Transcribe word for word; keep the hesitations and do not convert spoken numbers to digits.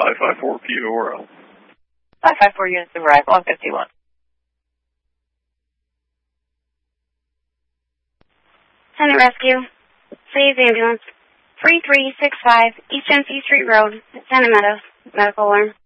five five four P O R L. five five four units of arrival on fifty-one. Senate Rescue, please ambulance, three three six five East M C Street Road, Santa Meadows, medical alarm.